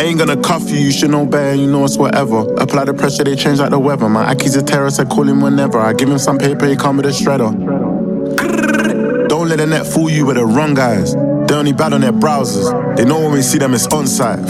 Ain't gonna cuff you, you should know better, you know it's whatever. Apply the pressure, they change like the weather. My Aki's a terrorist, I call him whenever. I give him some paper, he come with a shredder. Don't let the net fool you with the wrong guys. They only bad on their browsers. They know when we see them, it's on site.